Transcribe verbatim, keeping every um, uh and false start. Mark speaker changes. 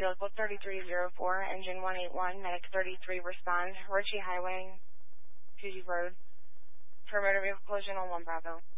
Speaker 1: Field Goal thirty-three oh four, engine one eighty-one, medic thirty-three, respond, Ritchie Highway, Fuji Road, for motor vehicle collision on one Bravo.